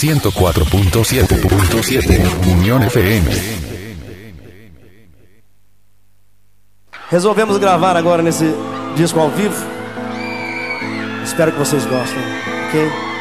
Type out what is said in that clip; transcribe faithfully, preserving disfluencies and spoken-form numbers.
ciento cuatro punto siete Unión F M. Resolvemos gravar agora nesse disco ao vivo. Espero que vocês gostem, ok?